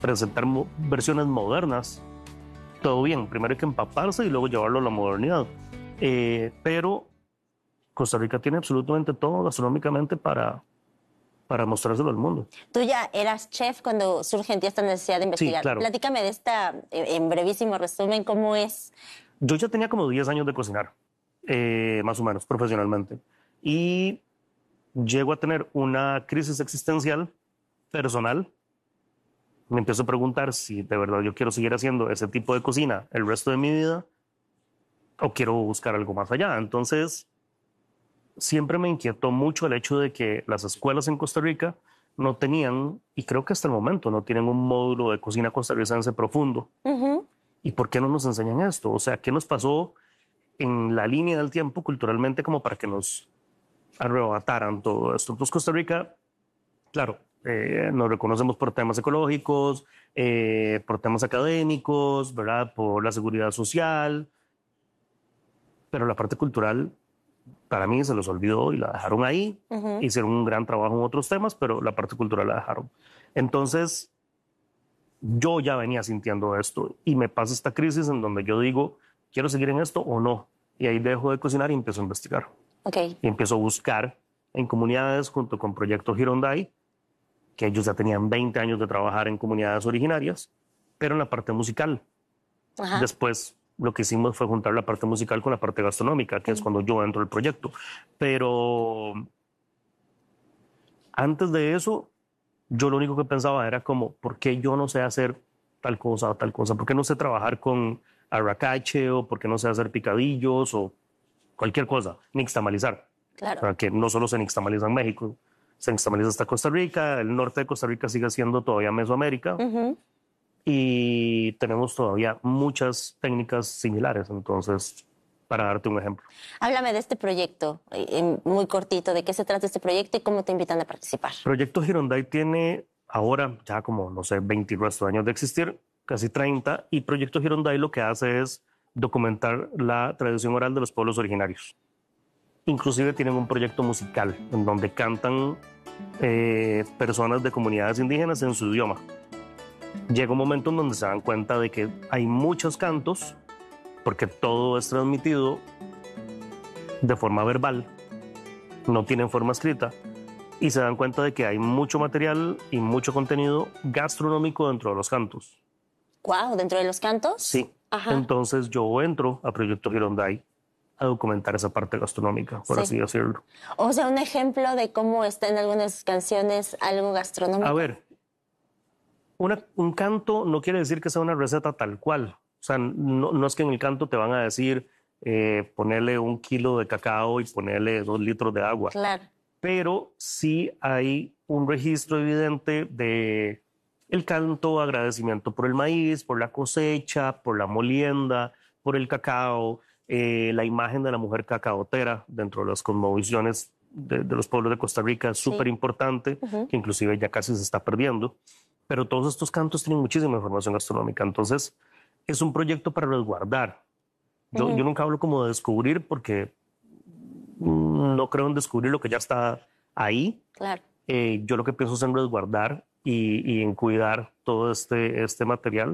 presentar versiones modernas, todo bien. Primero hay que empaparse y luego llevarlo a la modernidad. Pero Costa Rica tiene absolutamente todo gastronómicamente para mostrárselo al mundo. Tú ya eras chef cuando surge en ti esta necesidad de investigar. Sí, claro. Platícame de esta, en brevísimo resumen, ¿cómo es? Yo ya tenía como 10 años de cocinar, más o menos, profesionalmente. Y llego a tener una crisis existencial personal. Me empiezo a preguntar si de verdad yo quiero seguir haciendo ese tipo de cocina el resto de mi vida o quiero buscar algo más allá. Entonces, siempre me inquietó mucho el hecho de que las escuelas en Costa Rica no tenían, y creo que hasta el momento no tienen un módulo de cocina costarricense profundo. ¿Y por qué no nos enseñan esto? O sea, ¿qué nos pasó en la línea del tiempo culturalmente como para que nos arrebataran todo esto? Entonces, Costa Rica, claro, nos reconocemos por temas ecológicos, por temas académicos, ¿verdad? Por la seguridad social, pero la parte cultural para mí se los olvidó y la dejaron ahí. Hicieron un gran trabajo en otros temas, pero la parte cultural la dejaron. Entonces, yo ya venía sintiendo esto y me pasa esta crisis en donde yo digo, ¿quiero seguir en esto o no? Y ahí dejo de cocinar y empiezo a investigar. Y empiezo a buscar en comunidades junto con Proyecto Gironday, que ellos ya tenían 20 años de trabajar en comunidades originarias, pero en la parte musical. Después lo que hicimos fue juntar la parte musical con la parte gastronómica, que es cuando yo entro al proyecto. Pero antes de eso, yo lo único que pensaba era como, ¿por qué yo no sé hacer tal cosa o tal cosa? ¿Por qué no sé trabajar con arracache o por qué no sé hacer picadillos o cualquier cosa? Nixtamalizar. Claro. O sea, que no solo se nixtamaliza en México, se nixtamaliza hasta Costa Rica, el norte de Costa Rica sigue siendo todavía Mesoamérica. Y tenemos todavía muchas técnicas similares, entonces, para darte un ejemplo. Háblame de este proyecto, muy cortito, ¿de qué se trata este proyecto y cómo te invitan a participar? Proyecto Gironday tiene ahora ya como, no sé, 20 y resto de años de existir, casi 30, y Proyecto Gironday lo que hace es documentar la tradición oral de los pueblos originarios. Inclusive tienen un proyecto musical en donde cantan personas de comunidades indígenas en su idioma. Llega un momento en donde se dan cuenta de que hay muchos cantos, porque todo es transmitido de forma verbal, no tienen forma escrita, y se dan cuenta de que hay mucho material y mucho contenido gastronómico dentro de los cantos. Wow, ¿dentro de los cantos? Sí. Entonces yo entro a Proyecto Gironday a documentar esa parte gastronómica, por así decirlo. O sea, un ejemplo de cómo está en algunas canciones algo gastronómico. A ver, un canto no quiere decir que sea una receta tal cual. O sea, no es que en el canto te van a decir ponerle 1 kilo de cacao y ponerle 2 litros de agua. Claro. Pero sí hay un registro evidente de el canto, agradecimiento por el maíz, por la cosecha, por la molienda, por el cacao, la imagen de la mujer cacaotera dentro de las cosmovisiones de los pueblos de Costa Rica es súper importante, que inclusive ya casi se está perdiendo. Pero todos estos cantos tienen muchísima información gastronómica. Entonces, es un proyecto para resguardar. Yo nunca hablo como de descubrir porque no creo en descubrir lo que ya está ahí. Claro. Yo lo que pienso es en resguardar y en cuidar todo este material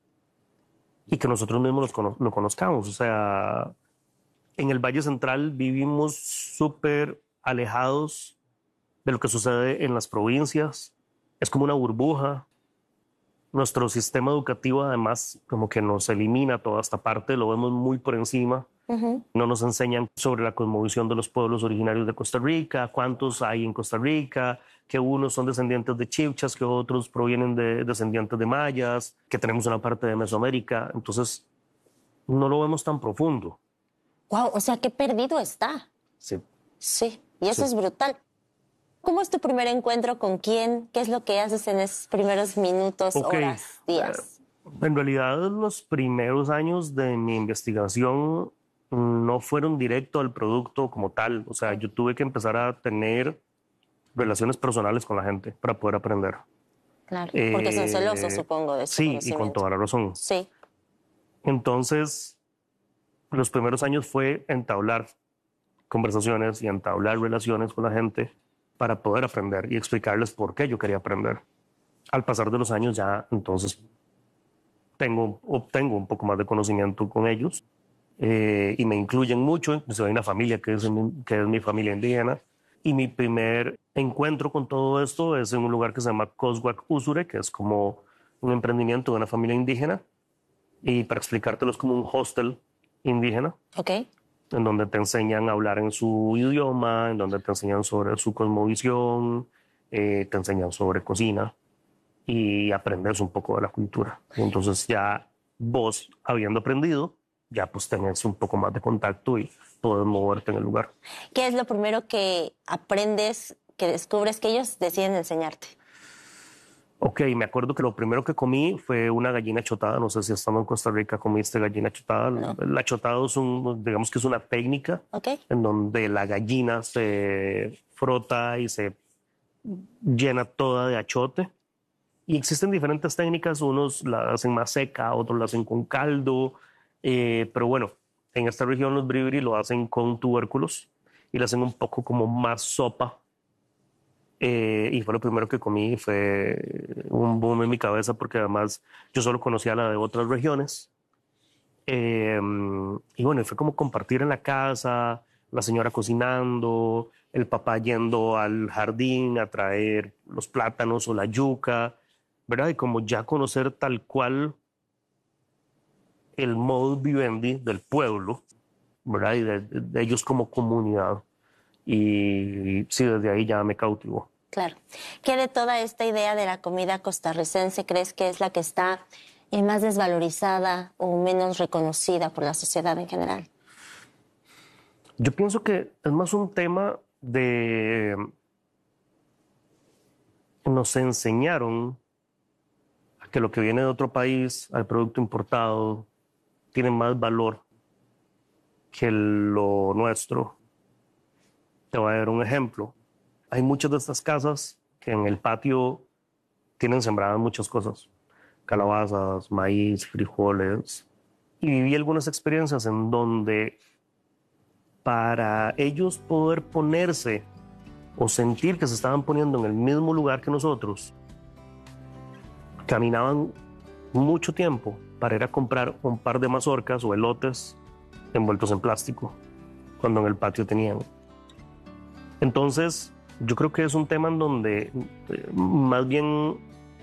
y que nosotros mismos lo conozcamos. O sea, en el Valle Central vivimos súper alejados de lo que sucede en las provincias. Es como una burbuja. Nuestro sistema educativo además como que nos elimina toda esta parte, lo vemos muy por encima. No nos enseñan sobre la cosmovisión de los pueblos originarios de Costa Rica, cuántos hay en Costa Rica, que unos son descendientes de chibchas, que otros provienen de descendientes de mayas, que tenemos una parte de Mesoamérica. Entonces, no lo vemos tan profundo. Wow, o sea, qué perdido está. Sí. Sí, y eso es brutal. ¿Cómo es tu primer encuentro con quién? ¿Qué es lo que haces en esos primeros minutos, horas, días? En realidad, los primeros años de mi investigación no fueron directo al producto como tal. O sea, yo tuve que empezar a tener relaciones personales con la gente para poder aprender. Claro, porque son celosos, supongo, de su conocimiento. Sí, y con toda la razón. Sí. Entonces, los primeros años fue entablar conversaciones y entablar relaciones con la gente para poder aprender y explicarles por qué yo quería aprender. Al pasar de los años ya entonces obtengo un poco más de conocimiento con ellos, y me incluyen mucho. Incluso hay una familia que es mi familia indígena, y mi primer encuentro con todo esto es en un lugar que se llama Coswak Usure, que es como un emprendimiento de una familia indígena, y para explicártelo es como un hostel indígena. Ok. En donde te enseñan a hablar en su idioma, en donde te enseñan sobre su cosmovisión, te enseñan sobre cocina y aprendes un poco de la cultura. Y entonces ya vos, habiendo aprendido, ya pues tenés un poco más de contacto y puedes moverte en el lugar. ¿Qué es lo primero que aprendes, que descubres que ellos deciden enseñarte? Ok, me acuerdo que lo primero que comí fue una gallina chotada. No sé si estando en Costa Rica comiste gallina chotada. No. La chotada es digamos que es una técnica Ok. en donde la gallina se frota y se llena toda de achote. Y existen diferentes técnicas, unos la hacen más seca, otros la hacen con caldo, pero bueno, en esta región los bribri lo hacen con tubérculos y lo hacen un poco como más sopa. Y fue lo primero que comí, fue un boom en mi cabeza porque además yo solo conocía la de otras regiones. Y bueno, fue como compartir en la casa, la señora cocinando, el papá yendo al jardín a traer los plátanos o la yuca, ¿verdad? Y como ya conocer tal cual el modus vivendi del pueblo, ¿verdad? Y de ellos como comunidad. Y sí, desde ahí ya me cautivó. Claro. ¿Qué de toda esta idea de la comida costarricense crees que es la que está más desvalorizada o menos reconocida por la sociedad en general? Yo pienso que es más un tema de... Nos enseñaron que lo que viene de otro país, al producto importado, tiene más valor que lo nuestro. Te voy a dar un ejemplo. Hay muchas de estas casas que en el patio tienen sembradas muchas cosas: calabazas, maíz, frijoles. Y viví algunas experiencias en donde para ellos poder ponerse o sentir que se estaban poniendo en el mismo lugar que nosotros, caminaban mucho tiempo para ir a comprar un par de mazorcas o elotes envueltos en plástico, cuando en el patio tenían. Entonces, yo creo que es un tema en donde más bien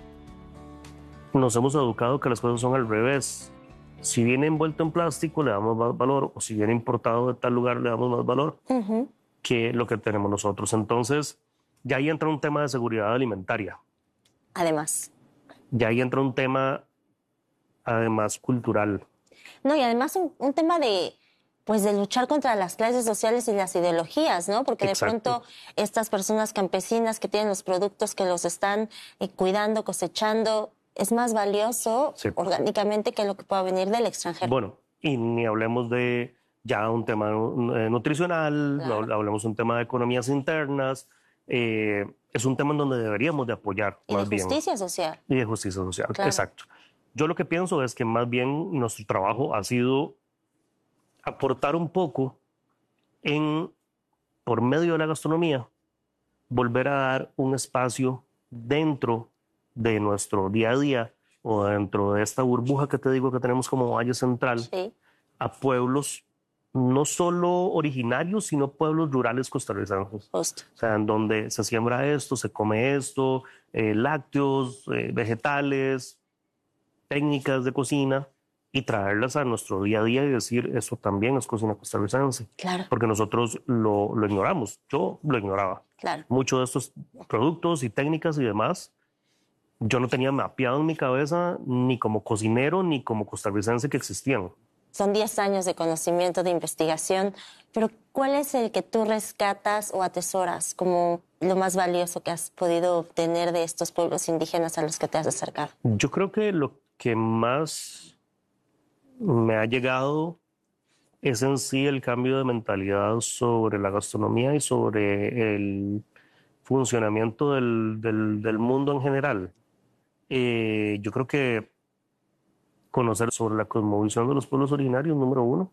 nos hemos educado que las cosas son al revés. Si viene envuelto en plástico, le damos más valor, o si viene importado de tal lugar, le damos más valor que lo que tenemos nosotros. Entonces, ya ahí entra un tema de seguridad alimentaria. Además. Ya ahí entra un tema, además, cultural. No, y además un tema de, pues, de luchar contra las clases sociales y las ideologías, ¿no? Porque de pronto estas personas campesinas que tienen los productos, que los están cuidando, cosechando, es más valioso orgánicamente que lo que pueda venir del extranjero. Bueno, y ni hablemos de ya un tema nutricional, Claro. hablemos de un tema de economías internas. Es un tema en donde deberíamos de apoyar Y más de bien. justicia social. Y de justicia social, Claro. exacto. Yo lo que pienso es que más bien nuestro trabajo ha sido aportar un poco en, por medio de la gastronomía, volver a dar un espacio dentro de nuestro día a día o dentro de esta burbuja que te digo que tenemos como Valle Central, a pueblos no solo originarios, sino pueblos rurales costarricenses. Justo. O sea, en donde se siembra esto, se come esto, lácteos, vegetales, técnicas de cocina, y traerlas a nuestro día a día y decir, eso también es cocina costarricense. Claro. Porque nosotros lo ignoramos. Yo lo ignoraba. Claro. Muchos de estos productos y técnicas y demás, yo no tenía mapeado en mi cabeza ni como cocinero ni como costarricense que existían. Son 10 años de conocimiento, de investigación, pero ¿cuál es el que tú rescatas o atesoras como lo más valioso que has podido obtener de estos pueblos indígenas a los que te has acercado? Yo creo que lo que más me ha llegado es en sí el cambio de mentalidad sobre la gastronomía y sobre el funcionamiento del mundo en general. Yo creo que conocer sobre la cosmovisión de los pueblos originarios, número uno,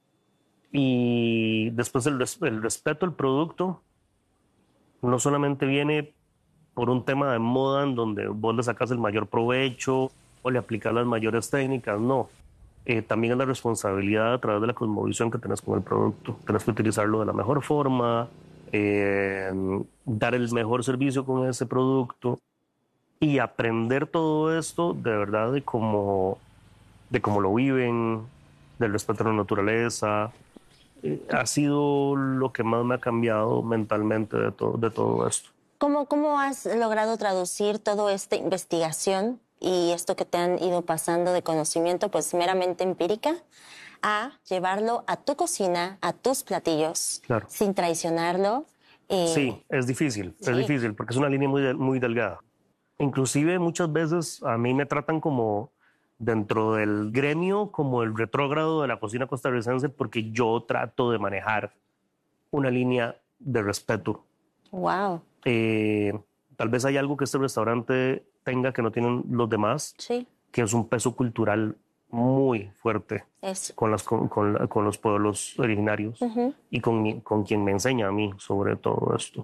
y después el respeto al producto no solamente viene por un tema de moda en donde vos le sacas el mayor provecho o le aplicas las mayores técnicas, no. También es la responsabilidad a través de la cosmovisión que tenés con el producto. Tenés que utilizarlo de la mejor forma, dar el mejor servicio con ese producto y aprender todo esto de verdad de cómo lo viven, del respeto a la naturaleza. Ha sido lo que más me ha cambiado mentalmente de todo esto. ¿Cómo has logrado traducir toda esta investigación y esto que te han ido pasando de conocimiento, pues meramente empírica, a llevarlo a tu cocina, a tus platillos, Claro. sin traicionarlo? Sí, es difícil porque es una línea muy delgada. Inclusive muchas veces a mí me tratan como dentro del gremio como el retrógrado de la cocina costarricense porque yo trato de manejar una línea de respeto. Wow. Tal vez hay algo que este restaurante tenga que no tienen los demás, Sí. que es un peso cultural muy fuerte con los pueblos originarios y con quien me enseña a mí sobre todo esto.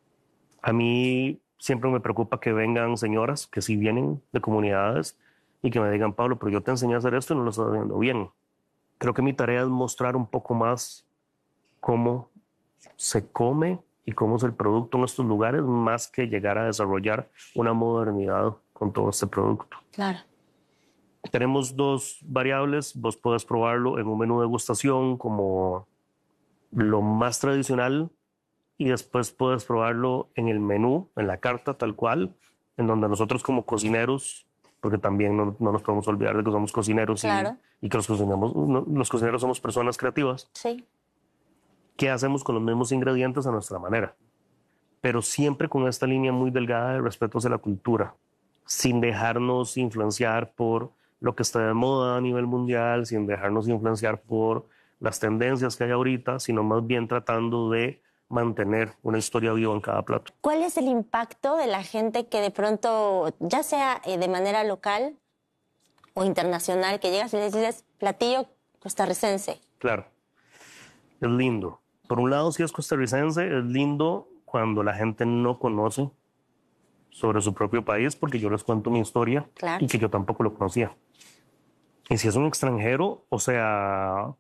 A mí siempre me preocupa que vengan señoras que sí vienen de comunidades y que me digan, Pablo, pero yo te enseñé a hacer esto y no lo estás haciendo bien. Creo que mi tarea es mostrar un poco más cómo se come y cómo es el producto en estos lugares, más que llegar a desarrollar una modernidad con todo este producto. Claro. Tenemos dos variables, vos podés probarlo en un menú de degustación como lo más tradicional y después puedes probarlo en el menú, en la carta tal cual, en donde nosotros como cocineros, porque también no nos podemos olvidar de que somos cocineros Claro. y que los cocineros somos personas creativas. Sí. ¿Qué hacemos con los mismos ingredientes a nuestra manera? Pero siempre con esta línea muy delgada de respeto hacia la cultura, sin dejarnos influenciar por lo que está de moda a nivel mundial, sin dejarnos influenciar por las tendencias que hay ahorita, sino más bien tratando de mantener una historia viva en cada plato. ¿Cuál es el impacto de la gente que de pronto, ya sea de manera local o internacional, que llegas y les dices platillo costarricense? Claro, es lindo. Por un lado, si es costarricense, es lindo cuando la gente no conoce sobre su propio país, porque yo les cuento mi historia Claro. y que yo tampoco lo conocía. Y si es un extranjero, o sea,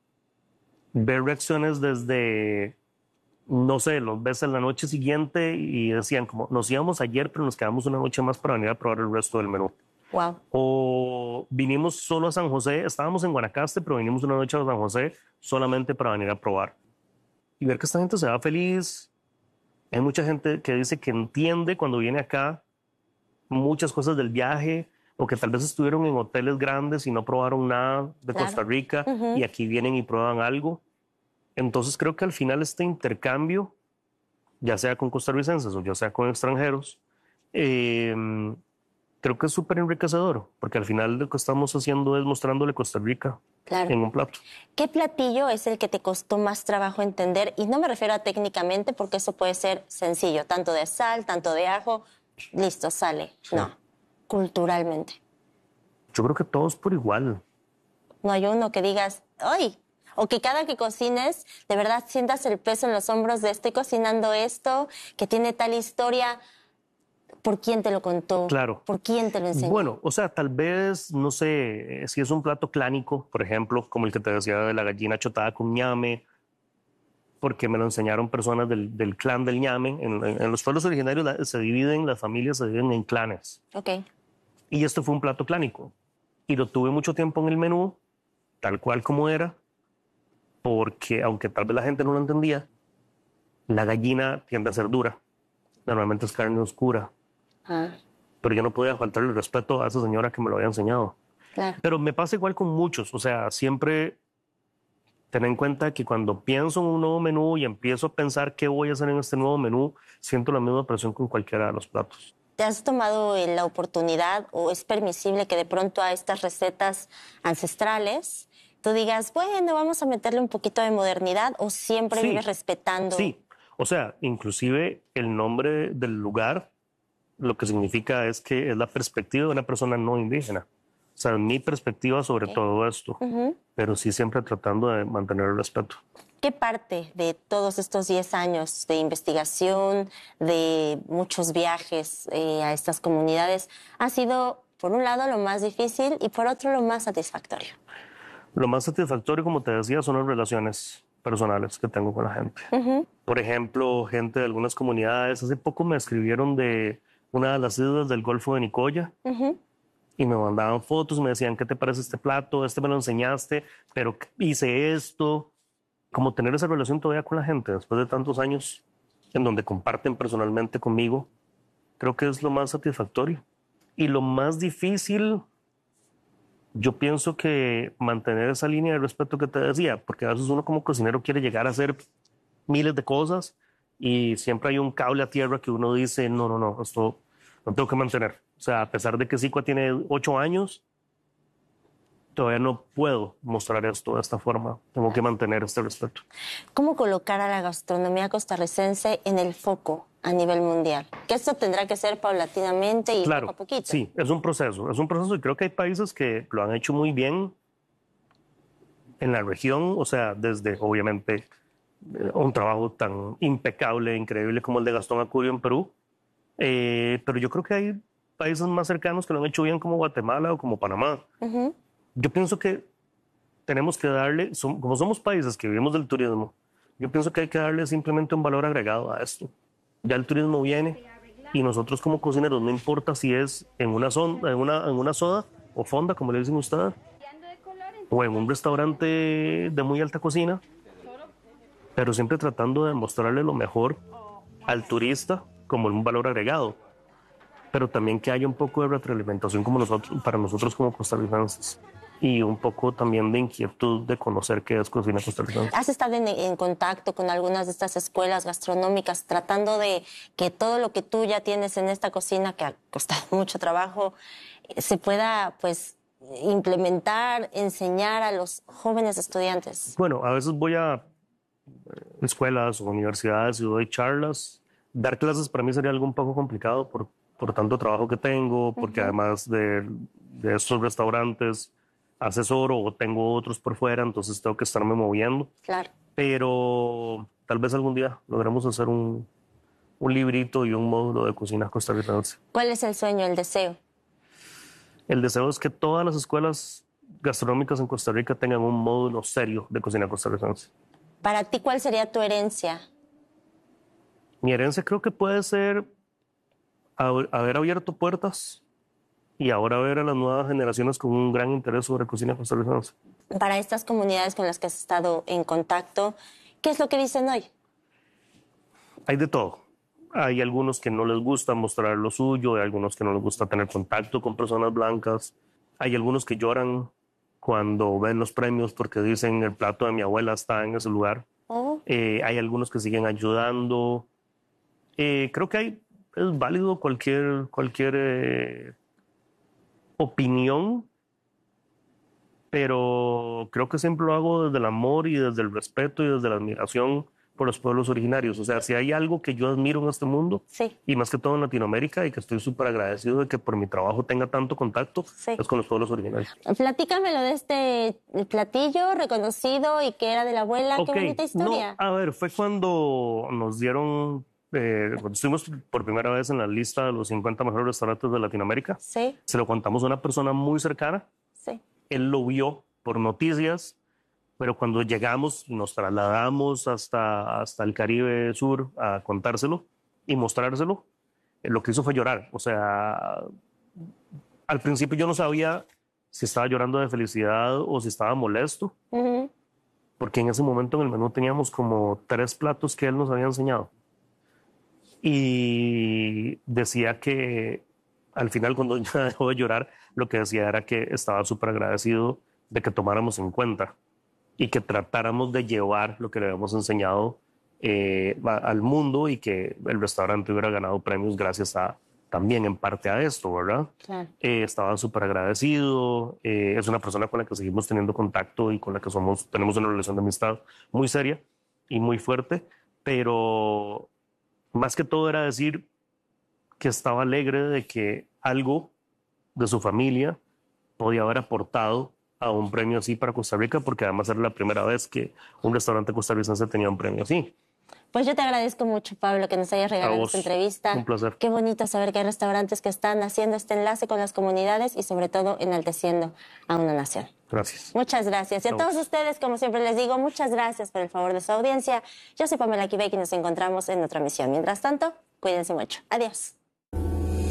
ver reacciones desde, no sé, los ves en la noche siguiente y decían como, nos íbamos ayer, pero nos quedamos una noche más para venir a probar el resto del menú. Wow. O vinimos solo a San José, estábamos en Guanacaste, pero vinimos una noche a San José solamente para venir a probar. Y ver que esta gente se va feliz. Hay mucha gente que dice que entiende cuando viene acá muchas cosas del viaje o que tal vez estuvieron en hoteles grandes y no probaron nada de Claro. Costa Rica y aquí vienen y prueban algo. Entonces creo que al final este intercambio, ya sea con costarricenses o ya sea con extranjeros, creo que es súper enriquecedor, porque al final lo que estamos haciendo es mostrándole Costa Rica Claro. en un plato. ¿Qué platillo es el que te costó más trabajo entender? Y no me refiero a técnicamente, porque eso puede ser sencillo, tanto de sal, tanto de ajo, listo, sale. Sí. No, culturalmente. Yo creo que todos por igual. No hay uno que digas, ¡ay! O que cada que cocines, de verdad sientas el peso en los hombros de estoy cocinando esto, que tiene tal historia. ¿Por quién te lo contó? Claro. ¿Por quién te lo enseñó? Bueno, o sea, tal vez, no sé, si es un plato clánico, por ejemplo, como el que te decía de la gallina chotada con ñame, porque me lo enseñaron personas del clan del ñame. En los pueblos originarios las familias se dividen en clanes. Ok. Y esto fue un plato clánico. Y lo tuve mucho tiempo en el menú, tal cual como era, porque aunque tal vez la gente no lo entendía, la gallina tiende a ser dura. Normalmente es carne oscura. Ah, Pero yo no podía faltarle el respeto a esa señora que me lo había enseñado. claro. Pero me pasa igual con muchos. O sea, siempre ten en cuenta que cuando pienso en un nuevo menú y empiezo a pensar qué voy a hacer en este nuevo menú, siento la misma presión con cualquiera de los platos. ¿Te has tomado la oportunidad o es permisible que de pronto a estas recetas ancestrales tú digas, bueno, vamos a meterle un poquito de modernidad o siempre Sí, vives respetando? Sí, o sea, inclusive el nombre del lugar lo que significa es que es la perspectiva de una persona no indígena. sea, mi perspectiva sobre todo esto, pero sí siempre tratando de mantener el respeto. ¿Qué parte de todos estos 10 años de investigación, de muchos viajes a estas comunidades, ha sido, por un lado, lo más difícil y por otro, lo más satisfactorio? Lo más satisfactorio, como te decía, son las relaciones personales que tengo con la gente. Por ejemplo, gente de algunas comunidades, hace poco me escribieron de una de las islas del Golfo de Nicoya y me mandaban fotos, me decían, ¿qué te parece este plato? Este me lo enseñaste, pero hice esto. Como tener esa relación todavía con la gente después de tantos años en donde comparten personalmente conmigo, creo que es lo más satisfactorio. Y lo más difícil, yo pienso que mantener esa línea de respeto que te decía, porque a veces uno como cocinero quiere llegar a hacer miles de cosas y siempre hay un cable a tierra que uno dice, no, no, no, esto lo tengo que mantener. O sea, a pesar de que Sicua tiene 8 años, todavía no puedo mostrar esto de esta forma. Tengo que mantener este respeto. ¿Cómo colocar a la gastronomía costarricense en el foco a nivel mundial? Que esto tendrá que ser paulatinamente y Claro, poco a poquito. sí, es un proceso y creo que hay países que lo han hecho muy bien en la región, o sea, desde obviamente un trabajo tan impecable, increíble como el de Gastón Acurio en Perú, pero yo creo que hay países más cercanos que lo han hecho bien como Guatemala o como Panamá. Yo pienso que tenemos que darle, como somos países que vivimos del turismo, yo pienso que hay que darle simplemente un valor agregado a esto. Ya el turismo viene y nosotros como cocineros, no importa si es en una, en una soda o fonda, como le dicen ustedes, o en un restaurante de muy alta cocina, pero siempre tratando de mostrarle lo mejor al turista como un valor agregado, pero también que haya un poco de retroalimentación como nosotros, para nosotros como costarricenses y un poco también de inquietud de conocer qué es cocina costarricense. ¿Has estado en contacto con algunas de estas escuelas gastronómicas tratando de que todo lo que tú ya tienes en esta cocina, que ha costado mucho trabajo, se pueda pues implementar, enseñar a los jóvenes estudiantes? Bueno, a veces voy a escuelas o universidades y doy charlas. Dar clases para mí sería algo un poco complicado por tanto trabajo que tengo, porque además de estos restaurantes asesoro o tengo otros por fuera, entonces tengo que estarme moviendo. Claro. Pero tal vez algún día logremos hacer un librito y un módulo de cocina costarricense. ¿Cuál es el sueño, el deseo? El deseo es que todas las escuelas gastronómicas en Costa Rica tengan un módulo serio de cocina costarricense. Para ti, ¿cuál sería tu herencia? Mi herencia creo que puede ser haber abierto puertas y ahora ver a las nuevas generaciones con un gran interés sobre cocina costarricense. Para estas comunidades con las que has estado en contacto, ¿qué es lo que dicen hoy? Hay de todo. Hay algunos que no les gusta mostrar lo suyo, hay algunos que no les gusta tener contacto con personas blancas, hay algunos que lloran cuando ven los premios porque dicen el plato de mi abuela está en ese lugar. Hay algunos que siguen ayudando. Creo que es válido cualquier opinión, pero creo que siempre lo hago desde el amor y desde el respeto y desde la admiración por los pueblos originarios. O sea, si hay algo que yo admiro en este mundo, sí, y más que todo en Latinoamérica, y que estoy súper agradecido de que por mi trabajo tenga tanto contacto, sí, es con los pueblos originarios. Platícamelo de este platillo reconocido y que era de la abuela. Qué bonita historia. No, a ver, fue cuando nos dieron, cuando estuvimos por primera vez en la lista de los 50 mejores restaurantes de Latinoamérica. Sí. Se lo contamos a una persona muy cercana. Sí. Él lo vio por noticias, pero cuando llegamos nos trasladamos hasta el Caribe Sur a contárselo y mostrárselo. Lo que hizo fue llorar. O sea, al principio yo no sabía si estaba llorando de felicidad o si estaba molesto, porque en ese momento en el menú teníamos como 3 platos que él nos había enseñado. Y decía que al final, cuando ya dejó de llorar, lo que decía era que estaba súper agradecido de que tomáramos en cuenta y que tratáramos de llevar lo que le habíamos enseñado al mundo, y que el restaurante hubiera ganado premios gracias también en parte a esto, ¿verdad? Claro. Estaba súper agradecido. Es una persona con la que seguimos teniendo contacto y con la que tenemos una relación de amistad muy seria y muy fuerte, pero más que todo era decir que estaba alegre de que algo de su familia podía haber aportado a un premio así para Costa Rica, porque además era la primera vez que un restaurante costarricense tenía un premio así. Pues yo te agradezco mucho, Pablo, que nos hayas regalado esta entrevista. Un placer. Qué bonito saber que hay restaurantes que están haciendo este enlace con las comunidades y sobre todo enalteciendo a una nación. Gracias. Muchas gracias. Y a todos ustedes, como siempre les digo, muchas gracias por el favor de su audiencia. Yo soy Pamela Quibek y nos encontramos en otra misión. Mientras tanto, cuídense mucho. Adiós.